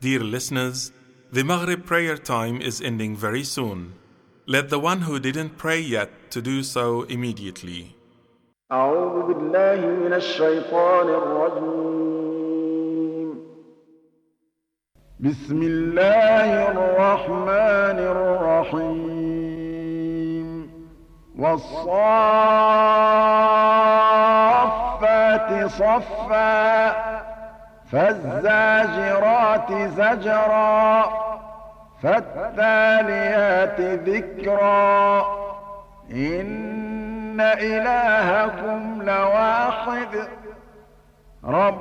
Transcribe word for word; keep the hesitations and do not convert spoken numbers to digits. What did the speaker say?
Dear listeners, the Maghrib prayer time is ending very soon. Let the one who didn't pray yet to do so immediately. أعوذ بالله من الشيطان الرجيم. بسم الله الرحمن الرحيم. والصافات صفا فالزاجرات زجرا فالتاليات ذكرا إن إلهكم لواحد رب